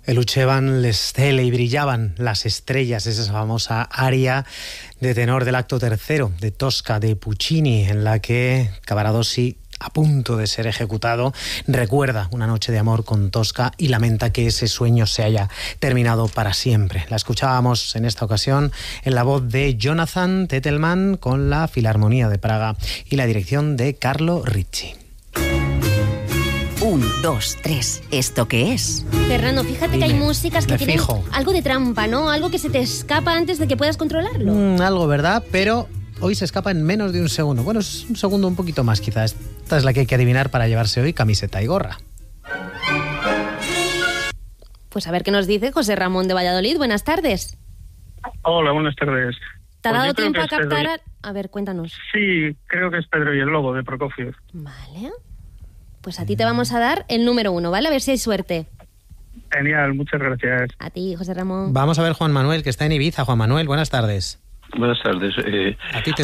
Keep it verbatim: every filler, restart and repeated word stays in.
Eluchevan le stelle y brillaban las estrellas, esa famosa aria de tenor del acto tercero de Tosca de Puccini, en la que Cavaradossi, a punto de ser ejecutado, recuerda una noche de amor con Tosca y lamenta que ese sueño se haya terminado para siempre. La escuchábamos en esta ocasión en la voz de Jonathan Tettelman con la Filarmonía de Praga y la dirección de Carlo Ricci. Un, dos, tres. ¿Esto qué es? Fernando, fíjate Dime, que hay músicas que me tienen fijo. algo de trampa, ¿no? Algo que se te escapa antes de que puedas controlarlo. Mm, algo, ¿verdad? Pero hoy se escapa en menos de un segundo. Bueno, es un segundo un poquito más, quizás. Esta es la que hay que adivinar para llevarse hoy camiseta y gorra. Pues a ver qué nos dice José Ramón de Valladolid. Buenas tardes. Hola, buenas tardes. ¿Te ha Pues dado yo creo tiempo que a es Pedro captar? y- A... a ver, cuéntanos. Sí, creo que es Pedro y el Lobo de Prokofiev. Vale. Pues a ti te vamos a dar el número uno, ¿vale? A ver si hay suerte. Genial, muchas gracias. A ti, José Ramón. Vamos a ver Juan Manuel, que está en Ibiza. Juan Manuel, buenas tardes. Buenas tardes. Eh, A ti te